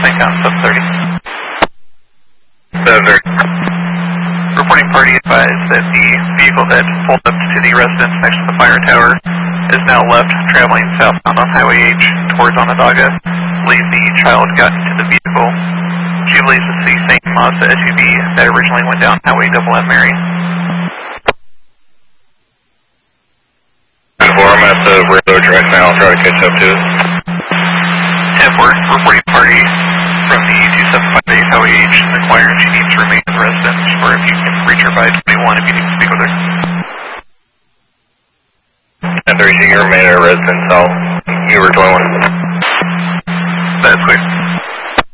St. 730. 730. Reporting party advised that the vehicle that pulled up to the residence next to the fire tower is now left, traveling southbound on Highway H towards Onondaga. Believes the child got into the vehicle. She believes it's the same Mazda SUV that originally went down Highway M Mary. 10-4, I'm at the railroad track now. I'll try to catch up to it. 10-4, reporting party from the 2758 Highway H inquiring she needs to remain in the residence, or if you can reach her by 21 if you need to speak with her. 10-3, she can remain at her residence. I'll give her 21. That's quick.